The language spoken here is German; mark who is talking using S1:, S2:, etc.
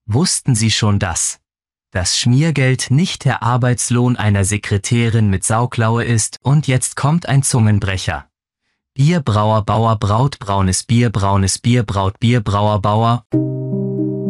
S1: Wussten Sie schon das Schmiergeld nicht der Arbeitslohn einer Sekretärin mit Sauklaue ist? Und jetzt kommt ein Zungenbrecher. Bierbrauer Bauer braut braunes Bier braut Bierbrauer Bauer.